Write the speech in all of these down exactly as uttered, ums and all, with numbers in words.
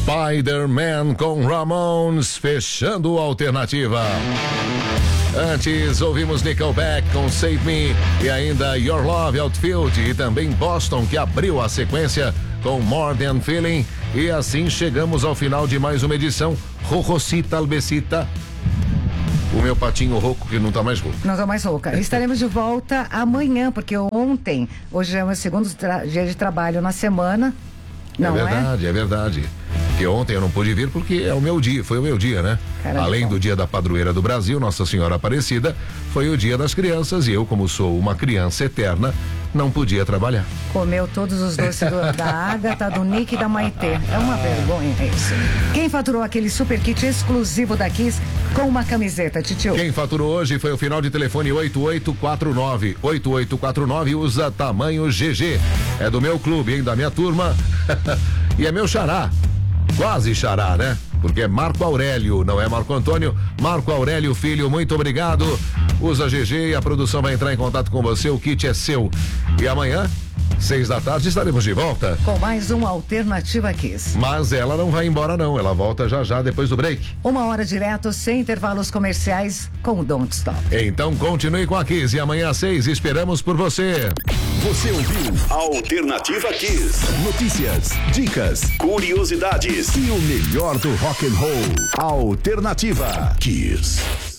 Spider-Man com Ramones, fechando a alternativa. Antes, ouvimos Nickelback com Save Me e ainda Your Love Outfield e também Boston, que abriu a sequência com More Than Feeling. E assim chegamos ao final de mais uma edição. Rorocita, Albecita. O meu patinho rouco que não tá mais rouco. Não tá mais rouca. Estaremos de volta amanhã, porque ontem, hoje é o meu segundo tra- dia de trabalho na semana. Não é verdade, é, é verdade. Que ontem eu não pude vir porque é o meu dia, foi o meu dia, né? Caramba. Além do dia da padroeira do Brasil, Nossa Senhora Aparecida, foi o dia das crianças e eu, como sou uma criança eterna, não podia trabalhar. Comeu todos os doces do, da Agatha, do Nick e da Maitê. É uma vergonha isso. Quem faturou aquele super kit exclusivo da Kiss com uma camiseta, titio? Quem faturou hoje foi o final de telefone oito oito quatro nove. oito oito quatro nove usa tamanho G G. É do meu clube, hein? Da minha turma. E é meu xará. Quase xará, né? Porque é Marco Aurélio, não é Marco Antônio. Marco Aurélio Filho, muito obrigado. Usa G G e a produção vai entrar em contato com você. O kit é seu. E amanhã, seis da tarde, estaremos de volta. Com mais uma Alternativa Kiss. Mas ela não vai embora, não. Ela volta já já depois do break. Uma hora direto, sem intervalos comerciais, com o Don't Stop. Então continue com a Kiss e amanhã às seis esperamos por você. Você ouviu Alternativa Kiss. Notícias, dicas, curiosidades e o melhor do rock and roll. Alternativa Kiss.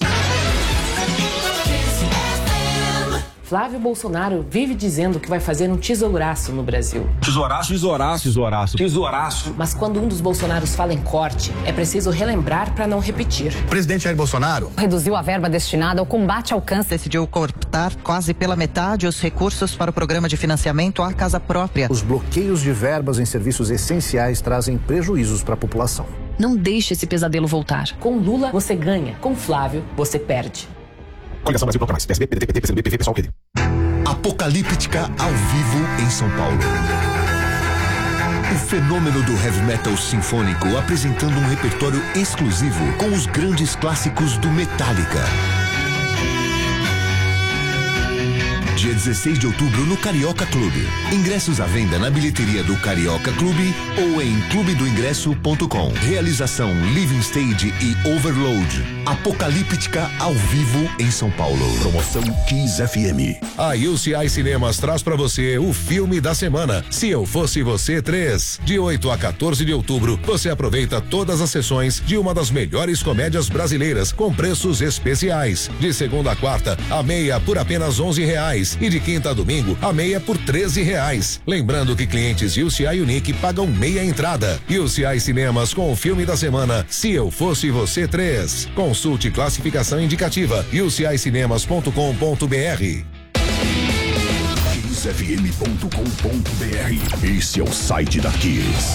Flávio Bolsonaro vive dizendo que vai fazer um tesouraço no Brasil. Tesouraço? Tesouraço, tesouraço, tesouraço. Mas quando um dos Bolsonaros fala em corte, é preciso relembrar para não repetir. O presidente Jair Bolsonaro reduziu a verba destinada ao combate ao câncer. Decidiu cortar quase pela metade os recursos para o programa de financiamento à casa própria. Os bloqueios de verbas em serviços essenciais trazem prejuízos para a população. Não deixe esse pesadelo voltar. Com Lula, você ganha. Com Flávio, você perde. Coligação Brasil Proclamais, P S B, P D T, P T, P C B, P V, Pessoal, P D. Apocalíptica ao vivo em São Paulo. O fenômeno do heavy metal sinfônico apresentando um repertório exclusivo com os grandes clássicos do Metallica. Dia dezesseis de outubro no Carioca Clube. Ingressos à venda na bilheteria do Carioca Clube ou em clube do ingresso ponto com. Realização Living Stage e Overload. Apocalíptica ao vivo em São Paulo. Promoção Kiss F M. A U C I Cinemas traz pra você o filme da semana, Se Eu Fosse Você três. De oito a quatorze de outubro, você aproveita todas as sessões de uma das melhores comédias brasileiras com preços especiais. De segunda a quarta, a meia por apenas onze reais. E de quinta a domingo, a meia por treze reais. Lembrando que clientes U C I Unique pagam meia entrada. U C I Cinemas com o filme da semana, Se Eu Fosse Você três. Consulte classificação indicativa u c i cinemas ponto com ponto b r. kiss f m ponto com ponto b r. Esse é o site da Kiss.